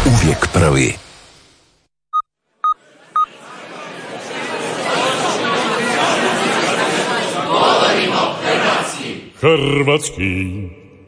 Uvijek prvi. Hrvatski.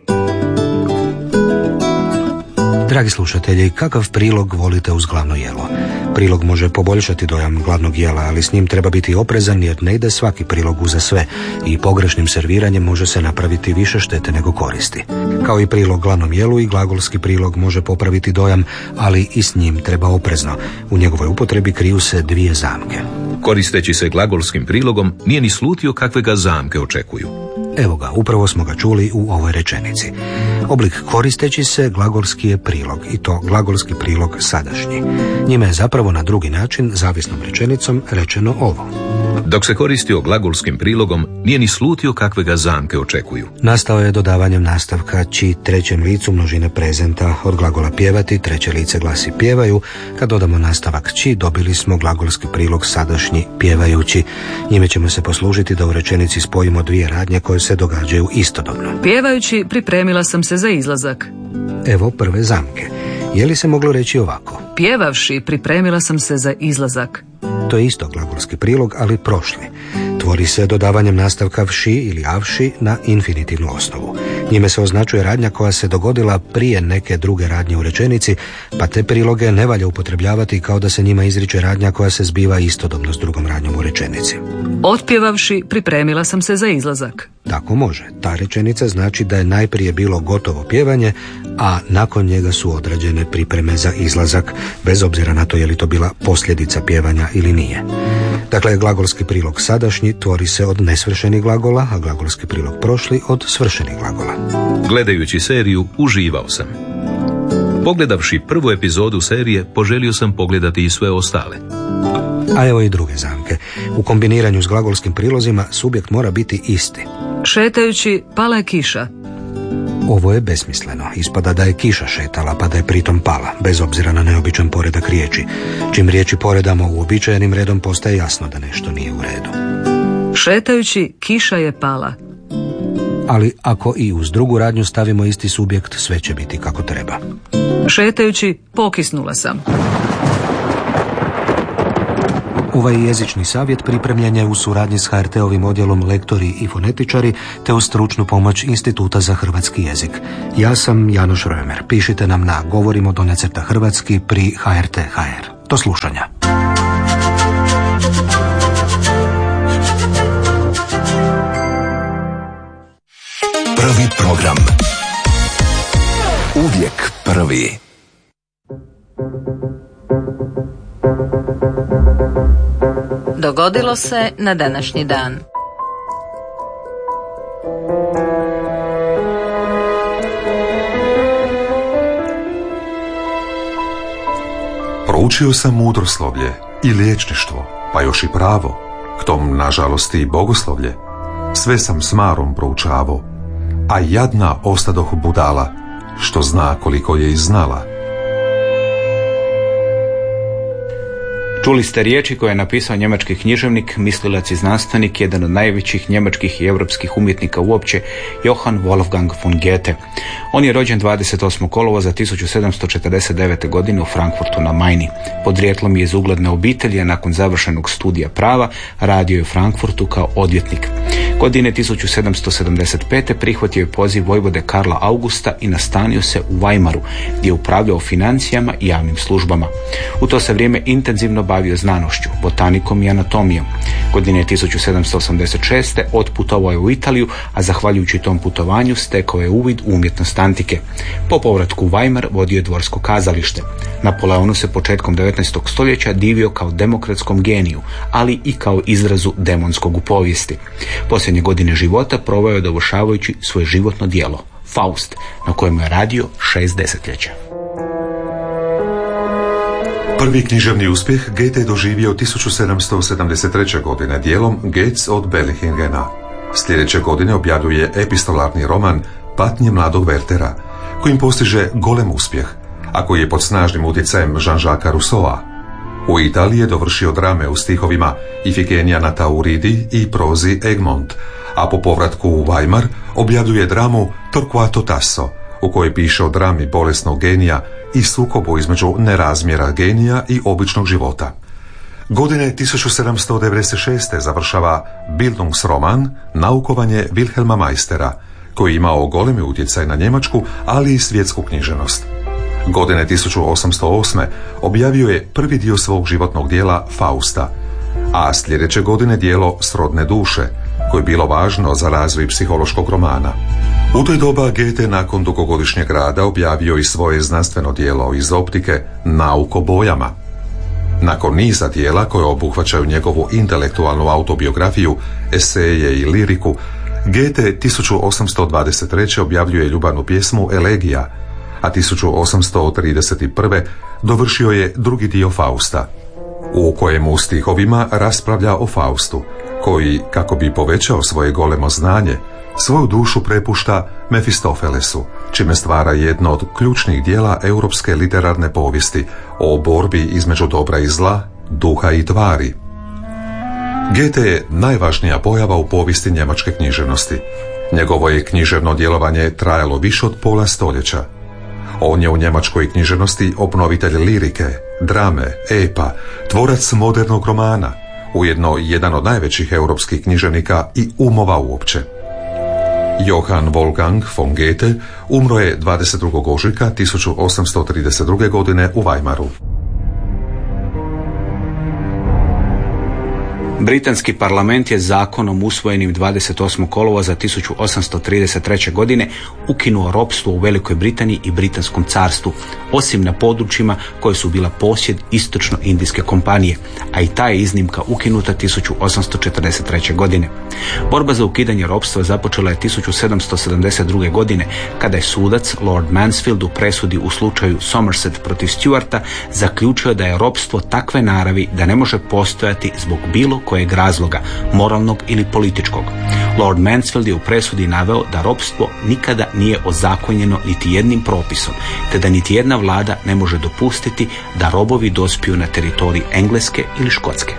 Dragi slušatelji, kakav prilog volite uz glavno jelo? Prilog može poboljšati dojam glavnog jela, ali s njim treba biti oprezan jer ne ide svaki prilog uza sve i pogrešnim serviranjem može se napraviti više štete nego koristi. Kao i prilog glavnom jelu, i glagolski prilog može popraviti dojam, ali i s njim treba oprezno. U njegovoj upotrebi kriju se dvije zamke. Koristeći se glagolskim prilogom, nije ni slutio kakve ga zamke očekuju. Evo ga, upravo smo ga čuli u ovoj rečenici. Oblik koristeći se glagolski je prilog, i to glagolski prilog sadašnji. Njime je zapravo na drugi način, zavisnom rečenicom, rečeno ovo. Dok se koristio glagolskim prilogom, nije ni slutio kakve ga zamke očekuju. Nastao je dodavanjem nastavka či trećem licu množine prezenta. Od glagola pjevati treće lice glasi pjevaju. Kad dodamo nastavak či, dobili smo glagolski prilog sadašnji pjevajući. Njime ćemo se poslužiti da u rečenici spojimo dvije radnje koje se događaju istodobno. Pjevajući pripremila sam se za izlazak. Evo prve zamke. Je li se moglo reći ovako? Pjevavši pripremila sam se za izlazak. To je isto glagolski prilog, ali prošli. Tvori se dodavanjem nastavka vši ili avši na infinitivnu osnovu. Njime se označuje radnja koja se dogodila prije neke druge radnje u rečenici, pa te priloge ne valja upotrebljavati kao da se njima izriče radnja koja se zbiva istodobno s drugom radnjom u rečenici. Otpjevavši pripremila sam se za izlazak. Tako može. Ta rečenica znači da je najprije bilo gotovo pjevanje, a nakon njega su odrađene pripreme za izlazak, bez obzira na to je li to bila posljedica pjevanja ili nije. Dakle, glagolski prilog sadašnji tvori se od nesvršenih glagola, a glagolski prilog prošli od svršenih glagola. Gledajući seriju, uživao sam. Pogledavši prvu epizodu serije, poželio sam pogledati i sve ostale. A evo i druge zamke. U kombiniranju s glagolskim prilozima subjekt mora biti isti. Šetajući, pala je kiša. Ovo je besmisleno. Ispada da je kiša šetala, pa da je pritom pala, bez obzira na neobičan poredak riječi. Čim riječi poredamo uobičajenim redom, postaje jasno da nešto nije u redu. Šetajući, kiša je pala. Ali ako i uz drugu radnju stavimo isti subjekt, sve će biti kako treba. Šetajući, pokisnula sam. Ovaj jezični savjet pripremljen je u suradnji s HRT-ovim odjelom Lektori i fonetičari te uz stručnu pomoć Instituta za hrvatski jezik. Ja sam Janoš Römer. Pišite nam na govorimo_hrvatski pri HRT.hr. Do slušanja. Prvi program. Uvijek prvi. Dogodilo se na današnji dan. Proučio sam mudroslovlje i liječništvo, pa još i pravo, k tom nažalost i bogoslovlje. Sve sam s marom proučavao, a jadna ostadoh budala, što zna koliko je i znala. Čuli ste riječi koje je napisao njemački književnik, mislilac i znanstvenik, jedan od najvećih njemačkih i europskih umjetnika uopće, Johann Wolfgang von Goethe. On je rođen 28. kolovoza 1749. godine u Frankfurtu na Majni. Podrijetlom je iz ugledne obitelji, a nakon završenog studija prava radio je u Frankfurtu kao odvjetnik. Godine 1775. prihvatio je poziv vojvode Karla Augusta i nastanio se u Weimaru, gdje je upravljao financijama i javnim službama. U to se vrijeme intenzivno bavio znanošću, botanikom i anatomijom. Godine 1786. otputovao je u Italiju, a zahvaljujući tom putovanju stekao je uvid u umjetnost antike. Po povratku u Weimar vodio je dvorsko kazalište. Napoleonu se početkom 19. stoljeća divio kao demokratskom geniju, ali i kao izrazu demonskog u povijesti. Posljednje godine života proveo je dovršavajući svoje životno djelo, Faust, na kojemu je radio 6 desetljeća. Prvi književni uspjeh Goethe je doživio 1773. godine djelom Gec od Bellingena. Sljedeće godine objavljuje epistolarni roman Patnje mladog Wertera, kojim postiže golem uspjeh, a koji je pod snažnim utjecajem Jean-Jacques Rousseaua. U Italiji je dovršio drame u stihovima Ifigenija na Tauridi i prozi Egmont, a po povratku u Weimar objavljuje dramu Torquato Tasso, u kojoj piše o drami bolesnog genija i sukobu između nerazmjera genija i običnog života. Godine 1796. završava Bildungsroman, naukovanje Wilhelma Meistera, koji je imao golemi utjecaj na njemačku, ali i svjetsku književnost. Godine 1808. objavio je prvi dio svog životnog dijela Fausta, a sljedeće godine dijelo Srodne duše, koje je bilo važno za razvoj psihološkog romana. U toj doba Goethe nakon dugogodišnjeg rada objavio i svoje znanstveno dijelo iz optike Nauk o bojama. Nakon niza dijela koje obuhvaćaju njegovu intelektualnu autobiografiju, eseje i liriku, Goethe 1823. objavljuje ljubavnu pjesmu Elegija, a 1831. dovršio je drugi dio Fausta, u kojemu u stihovima raspravlja o Faustu, koji, kako bi povećao svoje golemo znanje, svoju dušu prepušta Mefistofelesu, čime stvara jedno od ključnih dijela europske literarne povijesti o borbi između dobra i zla, duha i tvari. Goethe je najvažnija pojava u povijesti njemačke književnosti. Njegovo je književno djelovanje trajalo više od pola stoljeća. On je u njemačkoj književnosti obnovitelj lirike, drame, epa, tvorac modernog romana, ujedno jedan od najvećih europskih književnika i umova uopće. Johann Wolfgang von Goethe umro je 22. ožujka 1832. godine u Weimaru. Britanski parlament je zakonom usvojenim 28. kolovoza 1833. godine ukinuo ropstvo u Velikoj Britaniji i Britanskom carstvu, osim na područjima koje su bila posjed Istočno-Indijske kompanije, a i ta je iznimka ukinuta 1843. godine. Borba za ukidanje ropstva započela je 1772. godine, kada je sudac Lord Mansfield u presudi u slučaju Somerset protiv Stuarta zaključio da je ropstvo takve naravi da ne može postojati zbog bilo kojeg razloga, moralnog ili političkog. Lord Mansfield je u presudi naveo da ropstvo nikada nije ozakonjeno niti jednim propisom, te da niti jedna vlada ne može dopustiti da robovi dospiju na teritorij Engleske ili Škotske.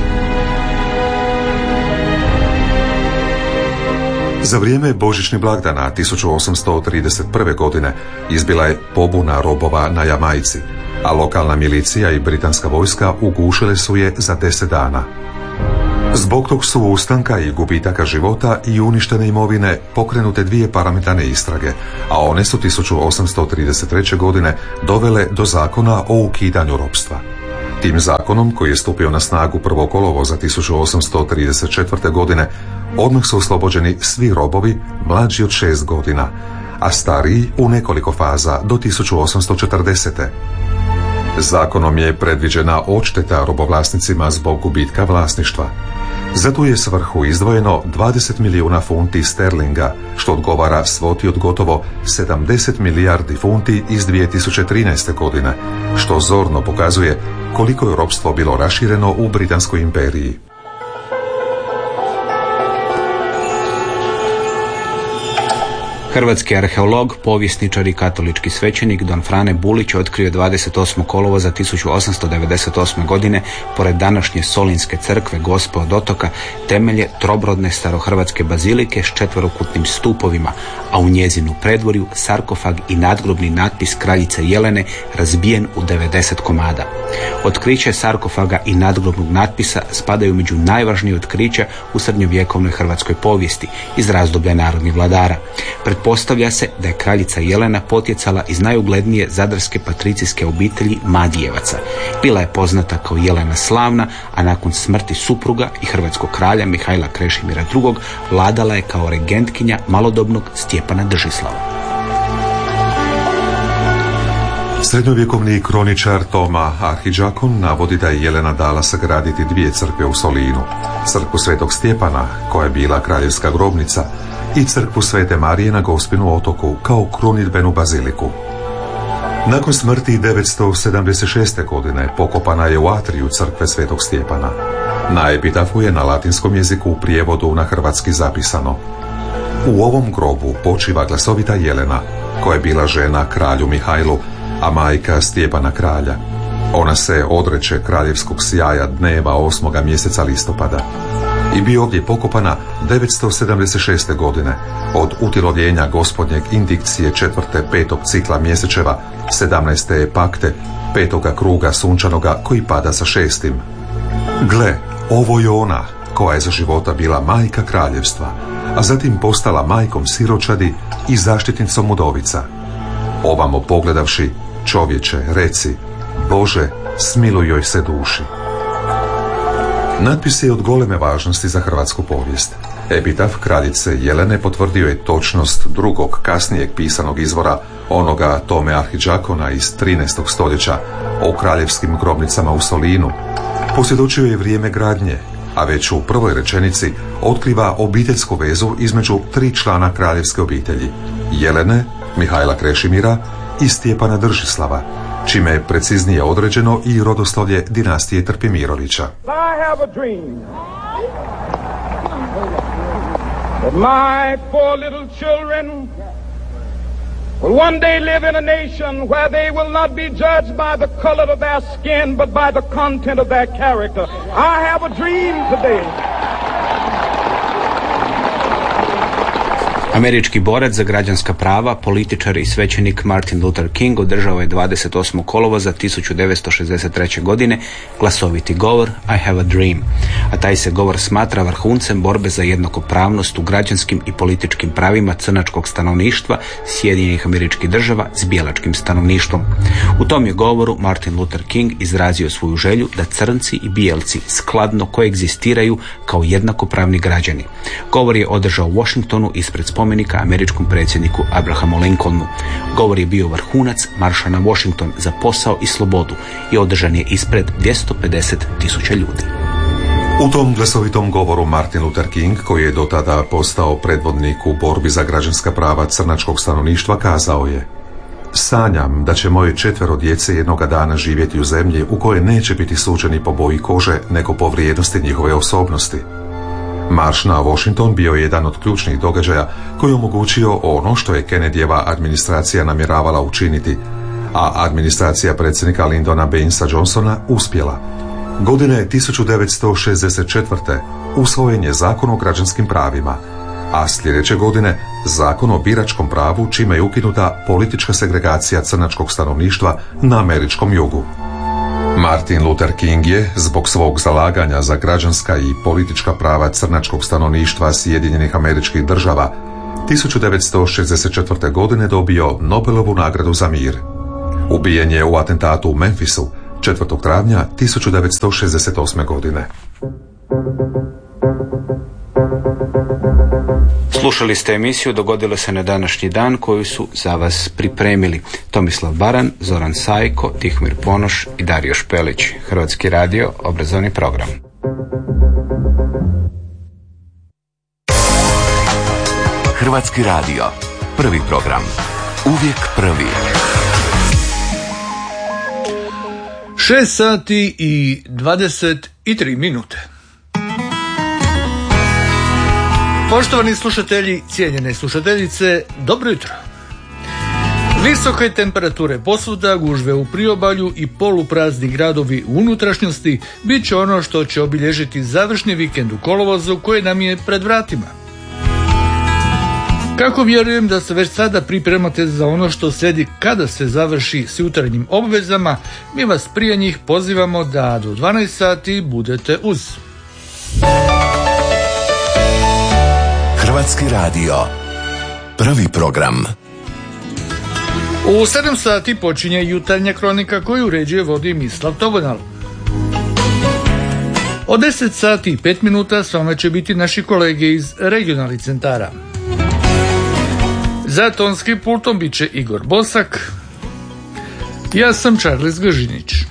Za vrijeme božićnih blagdana 1831. godine izbila je pobuna robova na Jamajci, a lokalna milicija i britanska vojska ugušile su je za 10 dana. Zbog tog su ustanka i gubitaka života i uništene imovine pokrenute 2 parlamentarne istrage, a one su 1833. godine dovele do zakona o ukidanju ropstva. Tim zakonom, koji je stupio na snagu 1. kolovoza 1834. godine, odmah su oslobođeni svi robovi mlađi od 6 godina, a stariji u nekoliko faza do 1840. Zakonom je predviđena odšteta robovlasnicima zbog gubitka vlasništva. Za tu je svrhu izdvojeno 20 milijuna funti sterlinga, što odgovara svoti od gotovo 70 milijardi funti iz 2013. godine, što zorno pokazuje koliko je ropstvo bilo rašireno u Britanskoj imperiji. Hrvatski arheolog, povjesničar i katolički svećenik Don Frane Bulić otkrio 28. kolovoza 1898. godine pored današnje Solinske crkve Gospe od Otoka temelje trobrodne starohrvatske bazilike s 4-kutnim stupovima, a u njezinu predvorju sarkofag i nadgrobni natpis kraljice Jelene razbijen u 90 komada. Otkriće sarkofaga i nadgrobnog natpisa spadaju među najvažnije otkrića u srednjovjekovnoj hrvatskoj povijesti iz razdoblja narodnih vladara. Pretpostavlja se da je kraljica Jelena potjecala iz najuglednije zadarske patricijske obitelji Madijevaca. Bila je poznata kao Jelena Slavna, a nakon smrti supruga i hrvatskog kralja Mihajla Krešimira II. Vladala je kao regentkinja malodobnog Stjepana Držislava. Srednjovjekovni kroničar Toma Arhidžakon navodi da je Jelena dala sagraditi 2 crkve u Solinu. Crkvu Svetog Stjepana, koja je bila kraljevska grobnica, i crkvu Svete Marije na Gospinu otoku kao krunidbenu baziliku. Nakon smrti 976. godine pokopana je u atriju crkve Svetog Stjepana. Na epitafu je na latinskom jeziku u prijevodu na hrvatski zapisano: u ovom grobu počiva glasovita Jelena, koja je bila žena kralju Mihajlu, a majka Stjepana kralja. Ona se odreče kraljevskog sjaja dneva 8. mjeseca listopada. i bio ovdje pokopana 976. godine od utilovljenja gospodnjeg indikcije 4. 5. cikla mjesečeva, 17. epakte, 5. kruga sunčanoga koji pada sa 6. Gle, ovo je ona koja je za života bila majka kraljevstva, a zatim postala majkom siročadi i zaštitnicom udovica. Ovamo pogledavši, čovječe, reci, Bože, smiluj joj se duši. Natpis je od goleme važnosti za hrvatsku povijest. Epitaf kraljice Jelene potvrdio je točnost drugog, kasnijeg pisanog izvora, onoga Tome Arhidžakona iz 13. stoljeća o kraljevskim grobnicama u Solinu. Posvjedočio je vrijeme gradnje, a već u prvoj rečenici otkriva obiteljsku vezu između 3 člana kraljevske obitelji, Jelene, Mihajla Krešimira i Stjepana Držislava, čime je preciznije određeno i rodoslovlje dinastije Trpimirovića. I have a dream that my 4 little children will one day live in a nation where they will not be judged by the color of their skin, but by the content of their character. I have a dream today. Američki borac za građanska prava, političar i svećenik Martin Luther King održao je 28. kolovoza 1963. godine glasoviti govor I have a dream, a taj se govor smatra vrhuncem borbe za jednakopravnost u građanskim i političkim pravima crnačkog stanovništva Sjedinjenih Američkih Država s bijelačkim stanovništvom. U tom je govoru Martin Luther King izrazio svoju želju da crnci i bijelci skladno koegzistiraju kao jednakopravni građani. Govor je održao u Washingtonu ispred spomenika američkom predsjedniku Abrahamu Lincolnu. Govor je bio vrhunac marša na Washington za posao i slobodu i održan je ispred 250.000 ljudi. U tom glasovitom govoru Martin Luther King, koji je do tada postao predvodnik u borbi za građanska prava crnačkog stanovništva, kazao je: sanjam da će moje 4 djece jednoga dana živjeti u zemlji u kojoj neće biti suđeni po boji kože, nego po vrijednosti njihove osobnosti. Marš na Washington bio je jedan od ključnih događaja koji je omogućio ono što je Kennedyjeva administracija namjeravala učiniti, a administracija predsjednika Lyndona Bainesa Johnsona uspjela. Godine 1964. usvojen je Zakon o građanskim pravima, a sljedeće godine Zakon o biračkom pravu, čime je ukinuta politička segregacija crnačkog stanovništva na američkom jugu. Martin Luther King je, zbog svog zalaganja za građanska i politička prava crnačkog stanovništva Sjedinjenih Američkih Država, 1964. godine dobio Nobelovu nagradu za mir. Ubijen je u atentatu u Memphisu 4. travnja 1968. godine. Slušali ste emisiju Dogodilo se na današnji dan koju su za vas pripremili Tomislav Baran, Zoran Sajko, Tihomir Ponoš i Dario Špelić. Hrvatski radio, obrazovni program. Hrvatski radio, prvi program. Uvijek prvi. 6 sati i 23 minute. Poštovani slušatelji, cijenjene slušateljice, dobro jutro. Visoke temperature posvuda, gužve u priobalju i poluprazni gradovi u unutrašnjosti bit će ono što će obilježiti završni vikend u kolovozu koji nam je pred vratima. Kako vjerujem da se već sada pripremate za ono što slijedi kada se završi s jutarnjim obvezama, mi vas prije njih pozivamo da do 12 sati budete uz. Hrvatski radio, prvi program. U 7 sati počinje jutarnja kronika koju uređuje vodi Mislav Tobonal. Od 10 sati i 5 minuta s vama će biti naši kolege iz regionalnih centara. Za tonskim pultom bit će Igor Bosak. Ja sam Charles Gržinić.